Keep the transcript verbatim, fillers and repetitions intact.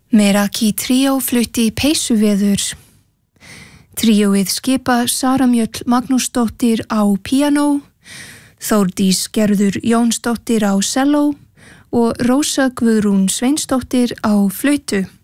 Meraki Tríó flutti Peysuveður. Tríóið skipa Sara Mjöll Magnúsdóttir á píanó, Þórdís Gerður Jónsdóttir á selló og Rósa Guðrún Sveinsdóttir á flautu.